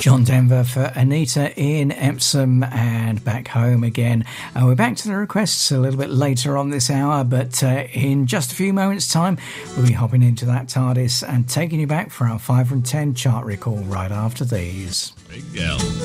John Denver for Anita in Epsom and back home again. We're back to the requests a little bit later on this hour, but in just a few moments' time, we'll be hopping into that TARDIS and taking you back for our 5 from 10 chart recall right after these. Big Gal.